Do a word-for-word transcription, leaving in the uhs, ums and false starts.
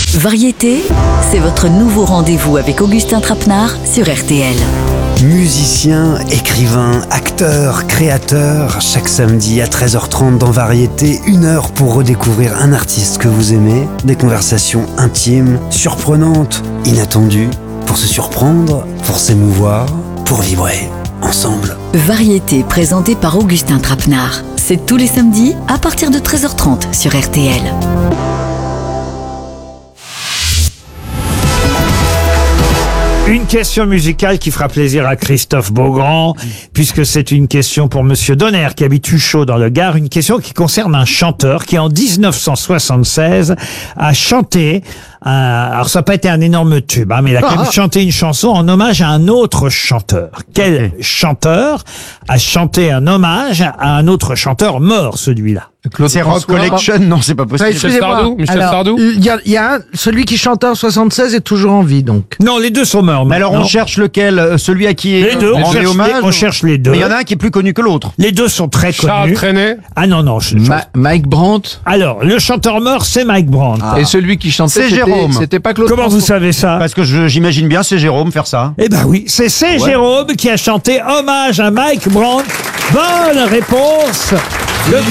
Variété, c'est votre nouveau rendez-vous avec Augustin Trapenard sur R T L. Musicien, écrivain, acteur, créateur, chaque samedi à treize heures trente dans Variété, une heure pour redécouvrir un artiste que vous aimez, des conversations intimes, surprenantes, inattendues, pour se surprendre, pour s'émouvoir, pour vibrer ensemble. Variété présentée par Augustin Trapenard. C'est tous les samedis à partir de treize heures trente sur R T L. Une question musicale qui fera plaisir à Christophe Beaugrand, puisque c'est une question pour Monsieur Donner, qui habite Huchot dans le Gard, une question qui concerne un chanteur qui, en dix-neuf cent soixante-seize, a chanté, un, alors ça n'a pas été un énorme tube, hein, mais il a quand même chanté une chanson en hommage à un autre chanteur. Quel chanteur a chanté un hommage à un autre chanteur mort, celui-là? C'est Rock Collection? Non, c'est pas possible. Michel Sardou, Michel Alors, Sardou. Il y a, il y a un, celui qui chantait en soixante-seize est toujours en vie, donc. Non, les deux sont morts. Mais alors, on cherche lequel? euh, Celui à qui est Les deux, on rendu cherche, hommage les, on cherche les deux. Mais il y en a un qui est plus connu que l'autre. Les deux sont très Charles connus. Trenet. Ah non, non. Je, je- Ma- Mike Brandt. Alors, le chanteur mort, c'est Mike Brandt. Ah. Et celui qui chantait, C'est c'était- Jérôme. C'était pas Claude Comment vous François. savez ça? Parce que je- j'imagine bien, c'est Jérôme faire ça. Eh ben oui, c'est C. Jérôme qui a chanté hommage à Mike Brandt. Bonne réponse. Le